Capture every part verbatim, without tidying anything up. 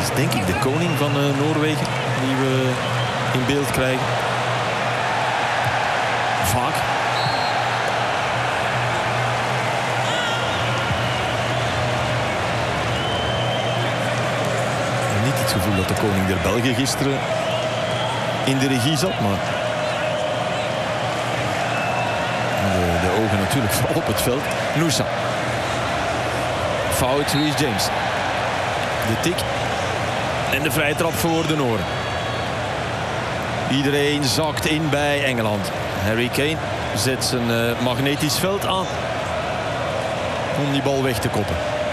Dat is denk ik de koning van uh, Noorwegen die we in beeld krijgen. Vaak. Niet het gevoel dat de koning der Belgen gisteren in de regie zat, maar de, de ogen natuurlijk vooral op het veld. Noosa. Fout, Reece James. De tik. En de vrije trap voor de Nooren. Iedereen zakt in bij Engeland. Harry Kane zet zijn uh, magnetisch veld aan om die bal weg te koppen.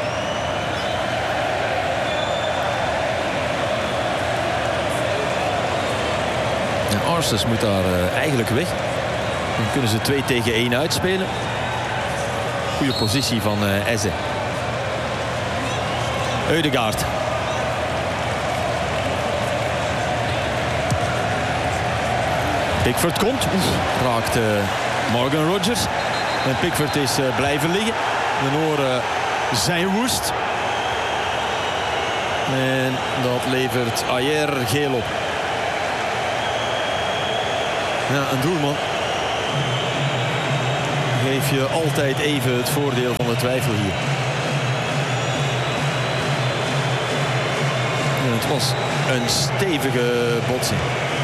En Arsenal moet daar uh, eigenlijk weg. Dan kunnen ze twee tegen één uitspelen. Goede positie van uh, Eze. Ødegaard. Pickford komt. Raakt uh, Morgan Rogers. En Pickford is uh, blijven liggen. De Nooren zijn woest. En dat levert Ayer geel op. Ja, een doelman geef je altijd even het voordeel van de twijfel hier. En het was een stevige botsing.